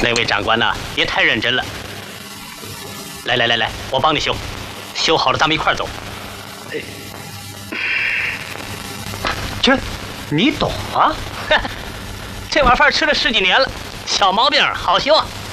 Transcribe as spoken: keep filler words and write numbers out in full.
那位长官呐、啊，别太认真了。来来来来，我帮你修，修好了咱们一块儿走。 这，你懂啊？ 这碗饭吃了十几年了，小毛病好修啊。